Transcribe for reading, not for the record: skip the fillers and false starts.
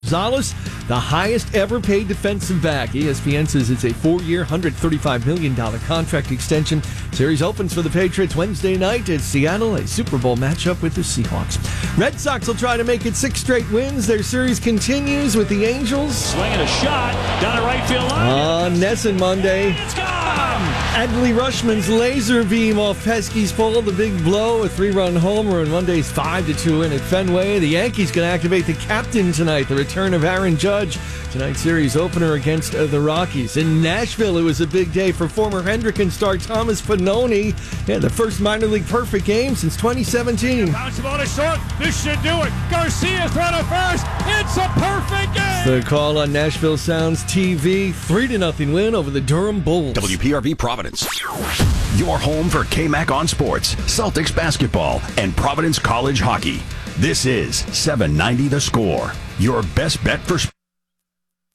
Gonzalez, the highest ever paid defensive back. ESPN says it's a 4-year, $135 million contract extension. Series opens for the Patriots Wednesday night at Seattle, a Super Bowl matchup with the Seahawks. Red Sox will try to make it 6 straight wins. Their series continues with the Angels. Swinging a shot down the right field line. On Nesson Monday. It's gone! Adley Rushman's laser beam off Pesky's pole, the big blow, a 3-run homer, and Monday's 5-2 win at Fenway. The Yankees going to activate the captain tonight, the return of Aaron Judge. Tonight's series opener against the Rockies. In Nashville, it was a big day for former Hendricken star Thomas Pannone. Yeah, the first minor league perfect game since 2017. Bounce the ball to short. This should do it. Garcia's thrown to first. It's a perfect game. The call on Nashville Sounds TV. 3-0 win over the Durham Bulls. WPRV Providence. Your home for KMAC on sports, Celtics basketball, and Providence College hockey. This is 790 The Score. Your best bet for sports.